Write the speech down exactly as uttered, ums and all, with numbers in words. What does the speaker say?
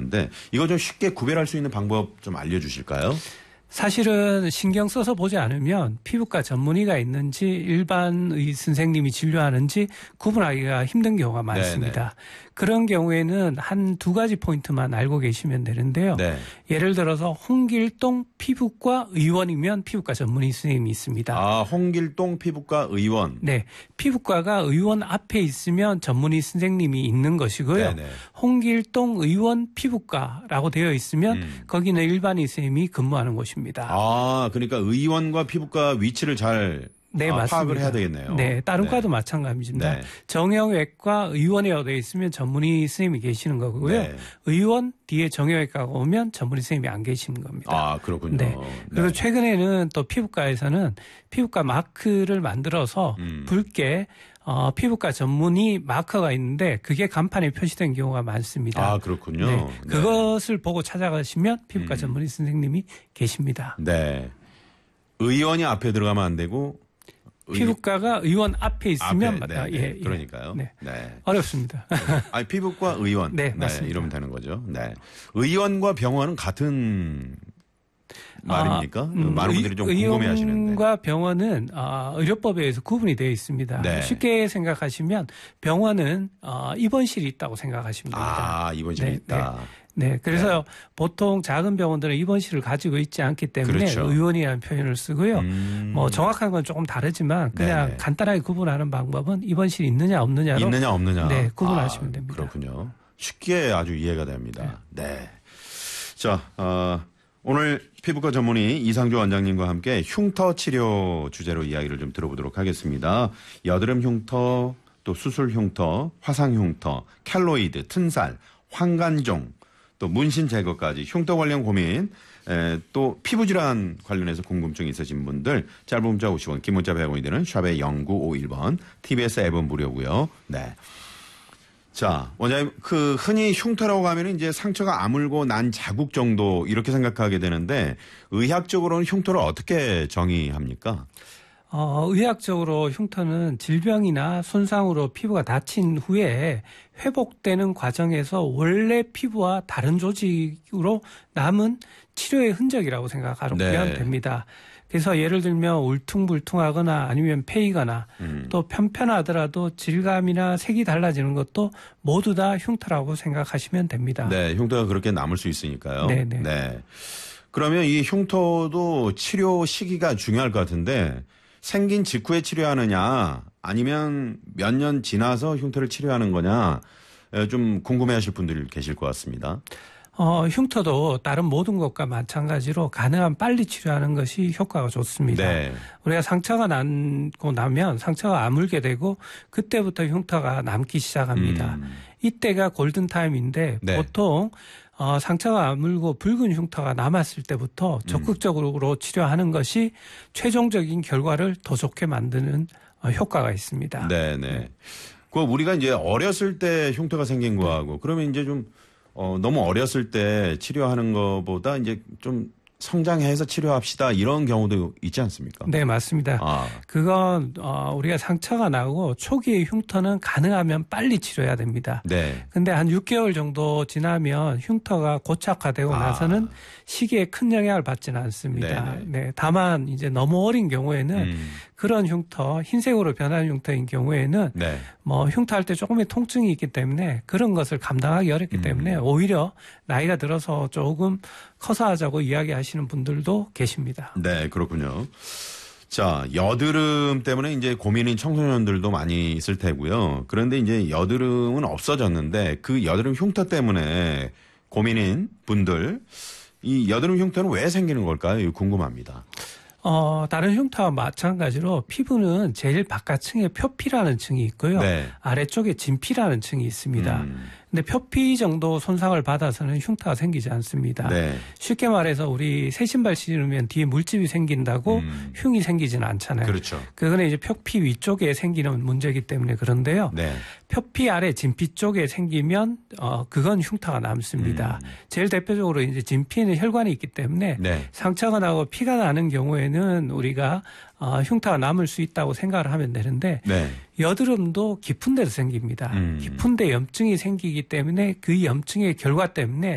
하시는데 이거 좀 쉽게 구별할 수 있는 방법 좀 알려주실까요? 사실은 신경 써서 보지 않으면 피부과 전문의가 있는지 일반 의 선생님이 진료하는지 구분하기가 힘든 경우가 많습니다. 네네. 그런 경우에는 한 두 가지 포인트만 알고 계시면 되는데요. 네. 예를 들어서 홍길동 피부과 의원이면 피부과 전문의 선생님이 있습니다. 아, 홍길동 피부과 의원. 네. 피부과가 의원 앞에 있으면 전문의 선생님이 있는 것이고요. 네네. 홍길동 의원 피부과라고 되어 있으면 음. 거기는 일반의 선생님이 근무하는 곳입니다. 아, 그러니까 의원과 피부과 위치를 잘 네, 아, 맞습니다. 파악을 해야 되겠네요. 네, 다른 네. 과도 마찬가지입니다. 네. 정형외과 의원이라고 되어 있으면 전문의 선생님이 계시는 거고요. 네. 의원 뒤에 정형외과가 오면 전문의 선생님이 안 계시는 겁니다. 아, 그렇군요. 네. 그리고 네. 최근에는 또 피부과에서는 피부과 마크를 만들어서 음. 붉게 어, 피부과 전문의 마커가 있는데 그게 간판에 표시된 경우가 많습니다. 아, 그렇군요. 네. 네. 그것을 보고 찾아가시면 피부과 음. 전문의 선생님이 계십니다. 네. 의원이 앞에 들어가면 안 되고 피부과가 의원 앞에 있으면 앞에, 네, 네. 예, 예. 그러니까요. 네. 네. 어렵습니다. 아니 피부과 의원. 네, 맞습니다. 네, 이러면 되는 거죠. 네. 의원과 병원은 같은 말입니까? 아, 음, 많은 분들이 좀 궁금해하시는데. 의원과 병원은 어, 의료법에 의해서 구분이 되어 있습니다. 네. 쉽게 생각하시면 병원은 어, 입원실이 있다고 생각하시면 됩니다. 아, 입원실이 네, 있다. 네. 네, 그래서 네. 보통 작은 병원들은 입원실을 가지고 있지 않기 때문에 그렇죠. 의원이라는 표현을 쓰고요. 음. 뭐 정확한 건 조금 다르지만 그냥 네네. 간단하게 구분하는 방법은 입원실이 있느냐 없느냐로 있느냐 없느냐. 네, 구분하시면 아, 됩니다. 그렇군요. 쉽게 아주 이해가 됩니다. 네. 네. 자, 어, 오늘 피부과 전문의 이상조 원장님과 함께 흉터 치료 주제로 이야기를 좀 들어보도록 하겠습니다. 여드름 흉터, 또 수술 흉터, 화상 흉터, 켈로이드, 튼살, 황간종, 또 문신 제거까지 흉터 관련 고민, 에, 또 피부질환 관련해서 궁금증이 있으신 분들 짧은 문자 오십 원, 긴 문자 백 원이 되는 샵의 영구오일 번, 티비에스 앱은 무료고요. 네. 자, 원장님, 그 흔히 흉터라고 하면 이제 상처가 아물고 난 자국 정도 이렇게 생각하게 되는데 의학적으로는 흉터를 어떻게 정의합니까? 어, 의학적으로 흉터는 질병이나 손상으로 피부가 다친 후에 회복되는 과정에서 원래 피부와 다른 조직으로 남은 치료의 흔적이라고 생각하면 네. 됩니다. 그래서 예를 들면 울퉁불퉁하거나 아니면 패이거나 음. 또 편편하더라도 질감이나 색이 달라지는 것도 모두 다 흉터라고 생각하시면 됩니다. 네, 흉터가 그렇게 남을 수 있으니까요. 네네. 네. 그러면 이 흉터도 치료 시기가 중요할 것 같은데 생긴 직후에 치료하느냐 아니면 몇 년 지나서 흉터를 치료하는 거냐 좀 궁금해하실 분들이 계실 것 같습니다. 어, 흉터도 다른 모든 것과 마찬가지로 가능한 빨리 치료하는 것이 효과가 좋습니다. 네. 우리가 상처가 나고 나면 상처가 아물게 되고 그때부터 흉터가 남기 시작합니다. 음. 이때가 골든타임인데 네. 보통 어, 상처가 아물고 붉은 흉터가 남았을 때부터 적극적으로 음. 치료하는 것이 최종적인 결과를 더 좋게 만드는 어, 효과가 있습니다. 네네. 네. 그 우리가 이제 어렸을 때 흉터가 생긴 거하고 그러면 이제 좀 어, 너무 어렸을 때 치료하는 것보다 이제 좀 성장해서 치료합시다 이런 경우도 있지 않습니까? 네, 맞습니다. 아. 그건 어, 우리가 상처가 나고 초기의 흉터는 가능하면 빨리 치료해야 됩니다. 네. 근데 한 육 개월 정도 지나면 흉터가 고착화되고 아. 나서는 시기에 큰 영향을 받지는 않습니다. 네네. 네, 다만 이제 너무 어린 경우에는 음. 그런 흉터, 흰색으로 변하는 흉터인 경우에는 네. 뭐 흉터할 때 조금의 통증이 있기 때문에 그런 것을 감당하기 어렵기 음. 때문에 오히려 나이가 들어서 조금 커서 하자고 이야기하시는 분들도 계십니다. 네, 그렇군요. 자, 여드름 때문에 이제 고민인 청소년들도 많이 있을 테고요. 그런데 이제 여드름은 없어졌는데 그 여드름 흉터 때문에 고민인 분들 이 여드름 흉터는 왜 생기는 걸까요? 이거 궁금합니다. 어, 다른 흉터와 마찬가지로 피부는 제일 바깥층에 표피라는 층이 있고요. 네. 아래쪽에 진피라는 층이 있습니다. 음. 근데 표피 정도 손상을 받아서는 흉터가 생기지 않습니다. 네. 쉽게 말해서 우리 새 신발 신으면 뒤에 물집이 생긴다고 음. 흉이 생기지는 않잖아요. 그렇죠. 그거는 이제 표피 위쪽에 생기는 문제이기 때문에 그런데요. 네. 표피 아래 진피 쪽에 생기면 어 그건 흉터가 남습니다. 음. 제일 대표적으로 이제 진피에는 혈관이 있기 때문에 네. 상처가 나고 피가 나는 경우에는 우리가 어, 흉터가 남을 수 있다고 생각을 하면 되는데 네. 여드름도 깊은 데서 생깁니다. 음. 깊은 데 염증이 생기기 때문에 그 염증의 결과 때문에